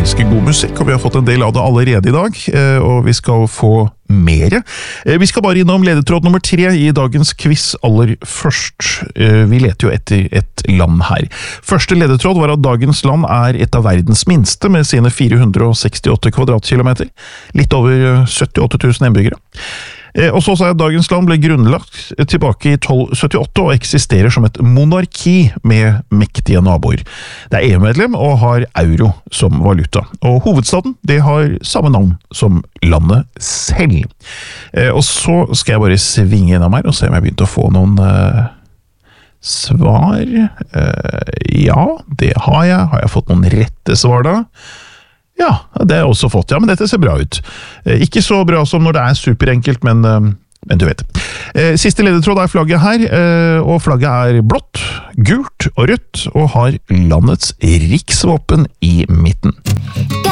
elsker god musikk, og vi har fått en del av det allerede i dag, og vi skal få mere. Vi skal bare innom ledetråd nummer 3 i dagens quiz aller først. Vi leter jo etter et land her. Første ledetråd var at dagens land er et av verdens minste, med sine 468 kvadratkilometer. Litt over 78 000 innbyggere. Og så sa jeg at dagens land ble grunnlagt tilbake i 1278 og eksisterer som et monarki med mektige naboer. Det er EU-medlem og har euro som valuta. Og hovedstaden, det har samme navn som landet selv. Og så skal jeg bare svinge innom her og se om jeg begynte å få noen svar. Ja, det har jeg. Har jeg fått noen rette svar da? Ja, det har jeg også fått, ja, men dette ser bra ut. Ikke så bra som når det er superenkelt, men du vet. Siste ledetråd er flagget her, og flagget er blått, gult og rødt, og har landets riksvåpen i midten.